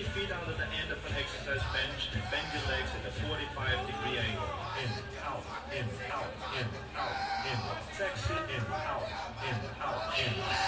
feet out at the end of an exercise bench. Bend your legs at a 45-degree angle. In, out, in, out, in, out, in. Sexy, in, out, in, out, in.